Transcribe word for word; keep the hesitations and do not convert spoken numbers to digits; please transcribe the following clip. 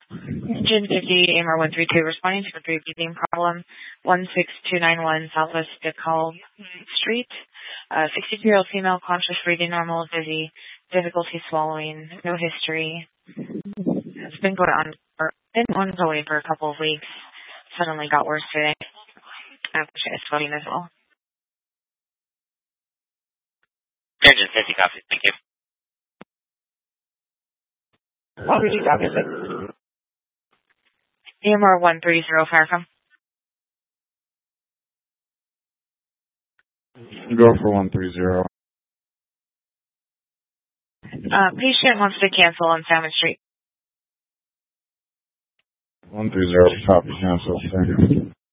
Engine fifty, A M R one three two, responding to a three breathing problem, one six two nine one Southwest DeKalb Street. Uh, sixty-two-year-old female, conscious, breathing normal, dizzy, difficulty swallowing, no history. It's been going on, or been ongoing for a couple of weeks. Suddenly got worse today. I appreciate sweating as well. Engine fifty, copy. Thank you. What would you copy it? A M R one three zero, Firecom. Go for one three zero. Uh, patient wants to cancel on Salmon Street. one three zero, copy, cancel. Thank you.